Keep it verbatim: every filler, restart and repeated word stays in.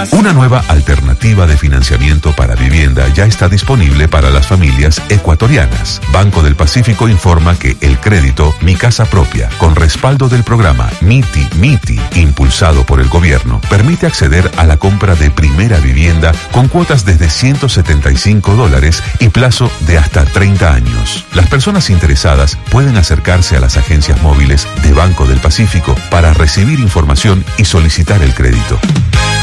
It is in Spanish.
Una nueva alternativa de financiamiento para vivienda ya está disponible para las familias ecuatorianas. Banco del Pacífico informa que el crédito Mi Casa Propia, con respaldo del programa MITI MITI, impulsado por el gobierno, permite acceder a la compra de primera vivienda con cuotas desde ciento setenta y cinco dólares y plazo de hasta treinta años. Las personas interesadas pueden acercarse a las agencias móviles de Banco del Pacífico para recibir información y solicitar el crédito.